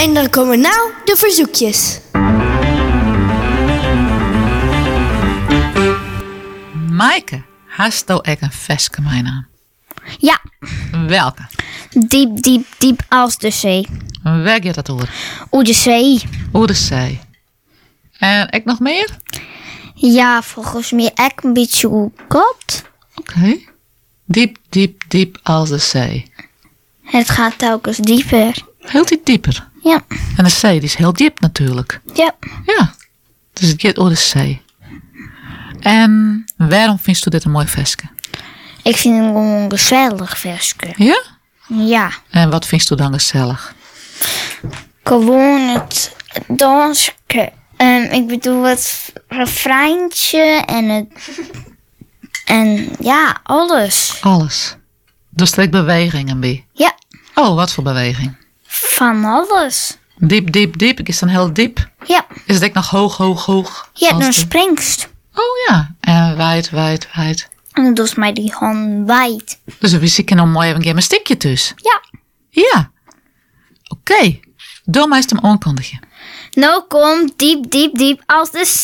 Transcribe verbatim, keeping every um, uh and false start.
En dan komen nou de verzoekjes. Maaike, hast du ook een veske mijn naam? Ja, Welke? diep, diep, diep als de zee. Waar gaat dat over? Oeh, de zee. Hoe de zee. En ik nog meer? Ja, volgens mij ook een beetje hoe kot. Oké. Okay. Diep, diep, diep als de zee. Het gaat telkens dieper. Heel diep dieper. Ja. En de zee die is heel diep natuurlijk. Ja. Ja. Dus het gaat over de zee. En waarom vind je dit een mooi versje? Ik vind hem gewoon een gezellig versje. Ja? Ja. En wat vind je dan gezellig? Gewoon het dansje. Um, ik bedoel het refreintje en het... En ja, alles. Alles. Dus trek bewegingen bij. Ja, Oh, wat voor beweging? van alles. Diep, diep, diep. Ik is dan heel diep. Ja, Is het ook nog hoog, hoog, hoog? je hebt Als een de- springst. Oh ja. En wijd, wijd, wijd. En dan doet mij die hand wijd. Dus we zien nog mooi even een gymnastiekje dus. Ja. Ja. Oké. Okay. Doe maar eens hem aankondigen. Nou komt diep, diep, diep als de